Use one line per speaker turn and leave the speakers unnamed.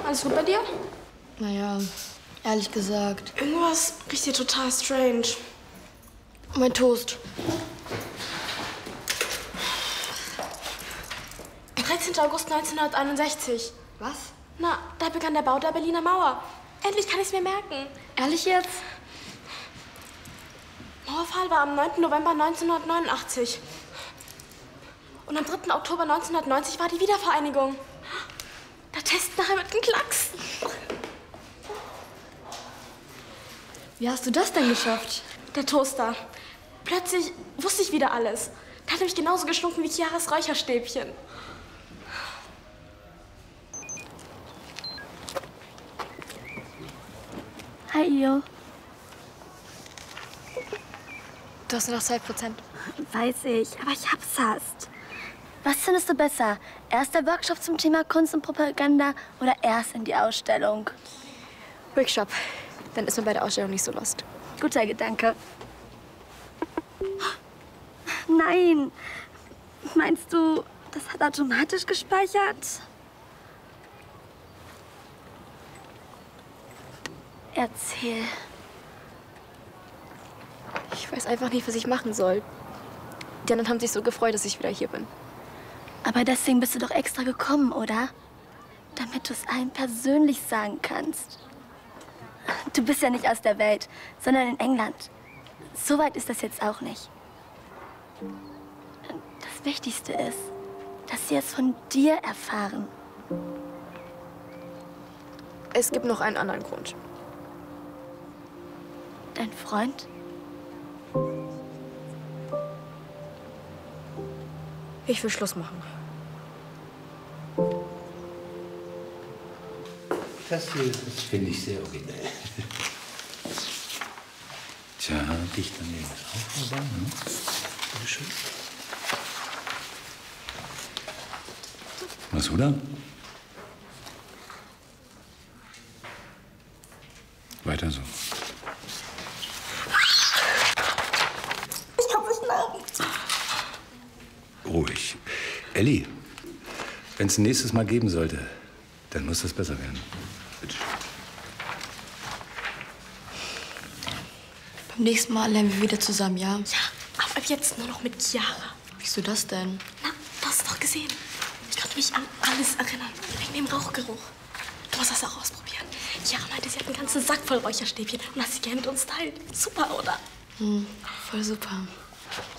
Alles gut bei dir?
Naja, ehrlich gesagt.
Irgendwas riecht hier total strange.
Mein Toast.
13. August 1961.
Was?
Na, da begann der Bau der Berliner Mauer. Endlich kann ich's mir merken.
Ehrlich jetzt?
Mauerfall war am 9. November 1989. Und am 3. Oktober 1990 war die Wiedervereinigung. Der Test nachher mit dem Klacks.
Wie hast du das denn geschafft?
Der Toaster. Plötzlich wusste ich wieder alles. Der hat nämlich genauso gestunken wie Chiaras Räucherstäbchen.
Hi, Io.
Du hast nur noch 2%.
Weiß ich, aber ich hab's fast. Was findest du besser? Erst der Workshop zum Thema Kunst und Propaganda oder erst in die Ausstellung?
Workshop. Dann ist man bei der Ausstellung nicht so lost.
Guter Gedanke. Nein. Meinst du, das hat automatisch gespeichert? Erzähl.
Ich weiß einfach nicht, was ich machen soll. Die anderen haben sich so gefreut, dass ich wieder hier bin.
Aber deswegen bist du doch extra gekommen, oder? Damit du es allen persönlich sagen kannst. Du bist ja nicht aus der Welt, sondern in England. So weit ist das jetzt auch nicht. Das Wichtigste ist, dass sie es von dir erfahren.
Es gibt noch einen anderen Grund.
Dein Freund?
Ich will Schluss machen.
Das hier, das finde ich sehr originell. Tja, dicht daneben ist auch vorbei, ne? Bitte schön. Was, oder? Weiter so.
Ich kann nicht glauben.
Ruhig. Elli, wenn es ein nächstes Mal geben sollte, dann muss das besser werden. Bitte schön.
Beim nächsten Mal lernen wir wieder zusammen, ja?
Ja, aber ab jetzt nur noch mit Chiara.
Wieso das denn?
Na, du hast es doch gesehen. Ich konnte mich an alles erinnern. Wegen dem Rauchgeruch. Du musst das auch ausprobieren. Chiara meinte, sie hat einen ganzen Sack voll Räucherstäbchen und dass sie gerne mit uns teilt. Super, oder?
Voll super.